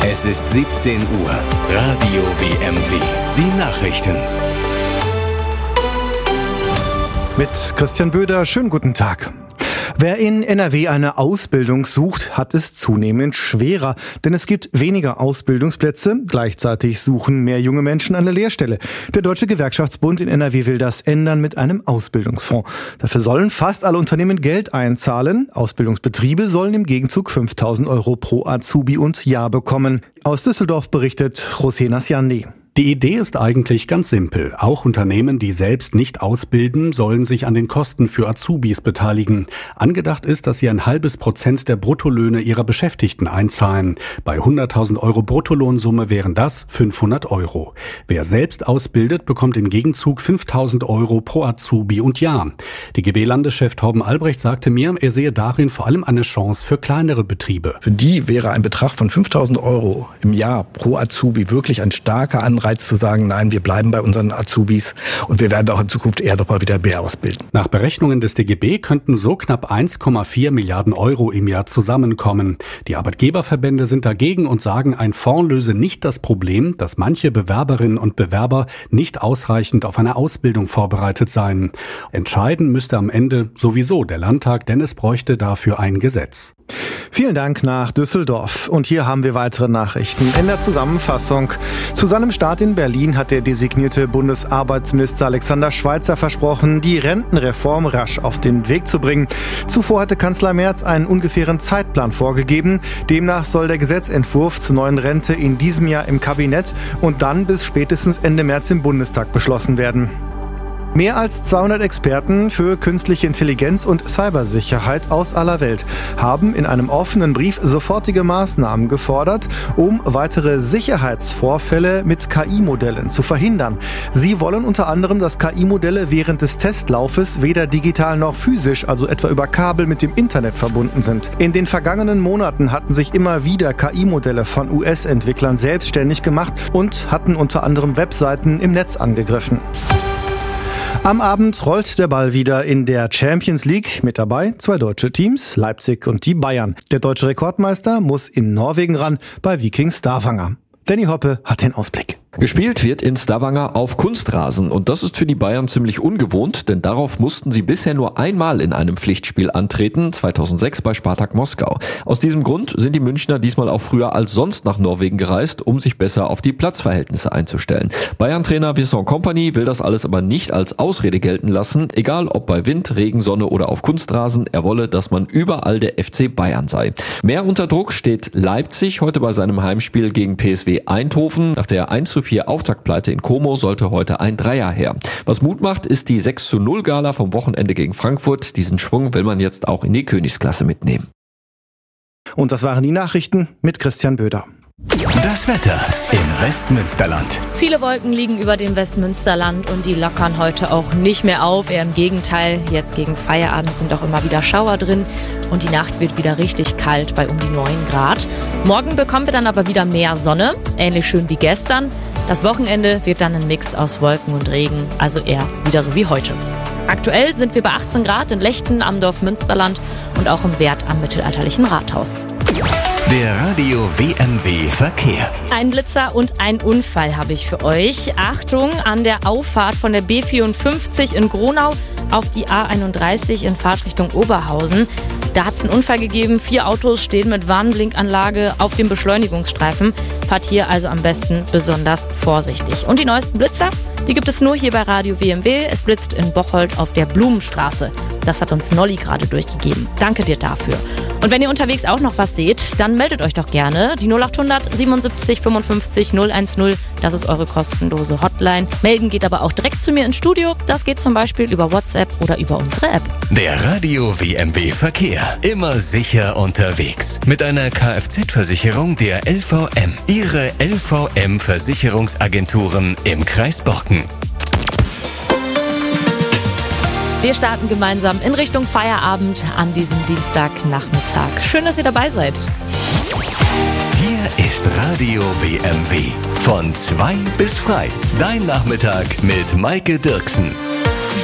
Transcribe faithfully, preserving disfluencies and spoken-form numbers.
Es ist siebzehn Uhr. Radio W M W. Die Nachrichten. Mit Christian Böder, schönen guten Tag. Wer in N R W eine Ausbildung sucht, hat es zunehmend schwerer, denn es gibt weniger Ausbildungsplätze. Gleichzeitig suchen mehr junge Menschen eine Lehrstelle. Der Deutsche Gewerkschaftsbund in N R W will das ändern mit einem Ausbildungsfonds. Dafür sollen fast alle Unternehmen Geld einzahlen. Ausbildungsbetriebe sollen im Gegenzug fünftausend Euro pro Azubi und Jahr bekommen. Aus Düsseldorf berichtet José Nasciandi. Die Idee ist eigentlich ganz simpel. Auch Unternehmen, die selbst nicht ausbilden, sollen sich an den Kosten für Azubis beteiligen. Angedacht ist, dass sie ein halbes Prozent der Bruttolöhne ihrer Beschäftigten einzahlen. Bei hunderttausend Euro Bruttolohnsumme wären das fünfhundert Euro. Wer selbst ausbildet, bekommt im Gegenzug fünftausend Euro pro Azubi und Jahr. Die G B-Landeschef Torben Albrecht sagte mir, er sehe darin vor allem eine Chance für kleinere Betriebe. Für die wäre ein Betrag von fünftausend Euro im Jahr pro Azubi wirklich ein starker Anreiz zu sagen, nein, wir bleiben bei unseren Azubis und wir werden auch in Zukunft eher nochmal wieder mehr ausbilden. Nach Berechnungen des D G B könnten so knapp eins Komma vier Milliarden Euro im Jahr zusammenkommen. Die Arbeitgeberverbände sind dagegen und sagen, ein Fonds löse nicht das Problem, dass manche Bewerberinnen und Bewerber nicht ausreichend auf eine Ausbildung vorbereitet seien. Entscheiden müsste am Ende sowieso der Landtag, denn es bräuchte dafür ein Gesetz. Vielen Dank nach Düsseldorf. Und hier haben wir weitere Nachrichten. In der Zusammenfassung. Zu seinem Start in Berlin hat der designierte Bundesarbeitsminister Alexander Schweitzer versprochen, die Rentenreform rasch auf den Weg zu bringen. Zuvor hatte Kanzler Merz einen ungefähren Zeitplan vorgegeben. Demnach soll der Gesetzentwurf zur neuen Rente in diesem Jahr im Kabinett und dann bis spätestens Ende März im Bundestag beschlossen werden. Mehr als zweihundert Experten für künstliche Intelligenz und Cybersicherheit aus aller Welt haben in einem offenen Brief sofortige Maßnahmen gefordert, um weitere Sicherheitsvorfälle mit K I-Modellen zu verhindern. Sie wollen unter anderem, dass K I-Modelle während des Testlaufes weder digital noch physisch, also etwa über Kabel mit dem Internet verbunden sind. In den vergangenen Monaten hatten sich immer wieder K I-Modelle von U S-Entwicklern selbstständig gemacht und hatten unter anderem Webseiten im Netz angegriffen. Am Abend rollt der Ball wieder in der Champions League. Mit dabei zwei deutsche Teams, Leipzig und die Bayern. Der deutsche Rekordmeister muss in Norwegen ran bei Viking Stavanger. Danny Hoppe hat den Ausblick. Gespielt wird in Stavanger auf Kunstrasen und das ist für die Bayern ziemlich ungewohnt, denn darauf mussten sie bisher nur einmal in einem Pflichtspiel antreten, zweitausendsechs bei Spartak Moskau. Aus diesem Grund sind die Münchner diesmal auch früher als sonst nach Norwegen gereist, um sich besser auf die Platzverhältnisse einzustellen. Bayern-Trainer Vincent Kompany will das alles aber nicht als Ausrede gelten lassen, egal ob bei Wind, Regen, Sonne oder auf Kunstrasen, er wolle, dass man überall der F C Bayern sei. Mehr unter Druck steht Leipzig heute bei seinem Heimspiel gegen P S V Eindhoven. Nach der eins zu vier Auftaktpleite in Como sollte heute ein Dreier her. Was Mut macht, ist die sechs zu null Gala vom Wochenende gegen Frankfurt. Diesen Schwung will man jetzt auch in die Königsklasse mitnehmen. Und das waren die Nachrichten mit Christian Böder. Das Wetter im Westmünsterland. Viele Wolken liegen über dem Westmünsterland und die lockern heute auch nicht mehr auf. Eher im Gegenteil, jetzt gegen Feierabend sind auch immer wieder Schauer drin und die Nacht wird wieder richtig kalt bei um die neun Grad. Morgen bekommen wir dann aber wieder mehr Sonne, ähnlich schön wie gestern. Das Wochenende wird dann ein Mix aus Wolken und Regen, also eher wieder so wie heute. Aktuell sind wir bei achtzehn Grad in Lechten am Dorf Münsterland und auch im Wert am mittelalterlichen Rathaus. Der Radio W M W Verkehr. Ein Blitzer und ein Unfall habe ich für euch. Achtung, an der Auffahrt von der B vierundfünfzig in Gronau auf die A einunddreißig in Fahrtrichtung Oberhausen. Da hat es einen Unfall gegeben. Vier Autos stehen mit Warnblinkanlage auf dem Beschleunigungsstreifen. Fahrt hier also am besten besonders vorsichtig. Und die neuesten Blitzer, die gibt es nur hier bei Radio W M W. Es blitzt in Bocholt auf der Blumenstraße. Das hat uns Nolli gerade durchgegeben. Danke dir dafür. Und wenn ihr unterwegs auch noch was seht, dann meldet euch doch gerne. Die null achthundert siebenundsiebzig fünfundfünfzig null eins null, das ist eure kostenlose Hotline. Melden geht aber auch direkt zu mir ins Studio. Das geht zum Beispiel über WhatsApp oder über unsere App. Der Radio W M W Verkehr. Immer sicher unterwegs. Mit einer Kfz-Versicherung der L V M. Ihre L V M-Versicherungsagenturen im Kreis Borken. Wir starten gemeinsam in Richtung Feierabend an diesem Dienstagnachmittag. Schön, dass ihr dabei seid. Hier ist Radio W M W. Von zwei bis frei. Dein Nachmittag mit Maike Dirksen.